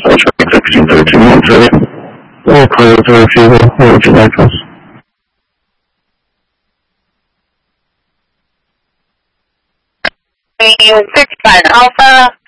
我可有这个机会或者来告诉。 6 Alpha.